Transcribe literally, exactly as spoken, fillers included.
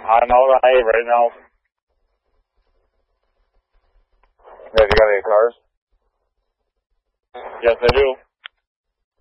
I'm out on eight right now. Guys, you got any cars? Yes, I do.